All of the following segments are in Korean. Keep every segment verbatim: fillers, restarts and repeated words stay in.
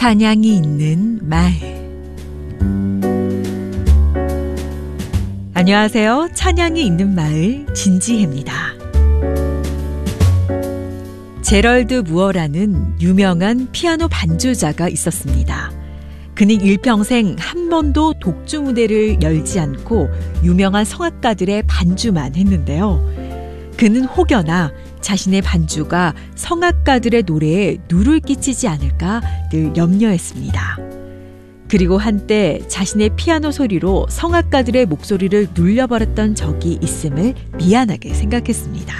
찬양이 있는 말. 안녕하세요. 찬양이 있는 마을 진지혜입니다. 제럴드 무어라는 유명한 피아노 반주자가 있었습니다. 그는 일평생 한 번도 독주 무대를 열지 않고 유명한 성악가들의 반주만 했는데요. 그는 혹여나 자신의 반주가 성악가들의 노래에 누를 끼치지 않을까 늘 염려했습니다. 그리고 한때 자신의 피아노 소리로 성악가들의 목소리를 눌려버렸던 적이 있음을 미안하게 생각했습니다.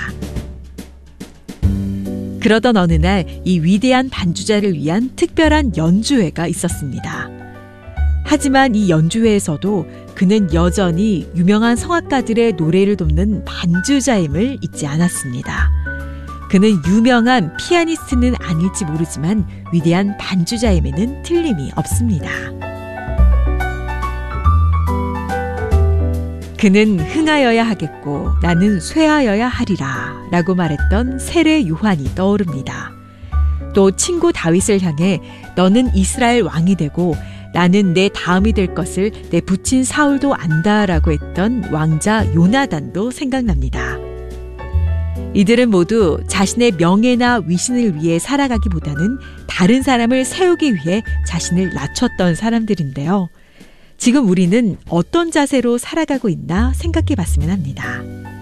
그러던 어느 날 이 위대한 반주자를 위한 특별한 연주회가 있었습니다. 하지만 이 연주회에서도 그는 여전히 유명한 성악가들의 노래를 돕는 반주자임을 잊지 않았습니다. 그는 유명한 피아니스트는 아닐지 모르지만 위대한 반주자임에는 틀림이 없습니다. 그는 흥하여야 하겠고 나는 쇠하여야 하리라 라고 말했던 세례 요한이 떠오릅니다. 또 친구 다윗을 향해 너는 이스라엘 왕이 되고 나는 내 다음이 될 것을 내 부친 사울도 안다 라고 했던 왕자 요나단도 생각납니다. 이들은 모두 자신의 명예나 위신을 위해 살아가기보다는 다른 사람을 세우기 위해 자신을 낮췄던 사람들인데요. 지금 우리는 어떤 자세로 살아가고 있나 생각해 봤으면 합니다.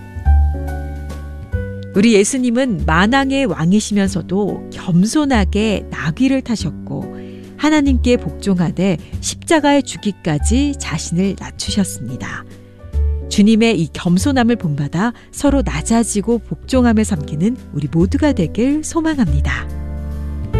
우리 예수님은 만왕의 왕이시면서도 겸손하게 나귀를 타셨고 하나님께 복종하되 십자가에 죽기까지 자신을 낮추셨습니다. 주님의 이 겸손함을 본받아 서로 낮아지고 복종하며 섬기는 우리 모두가 되길 소망합니다.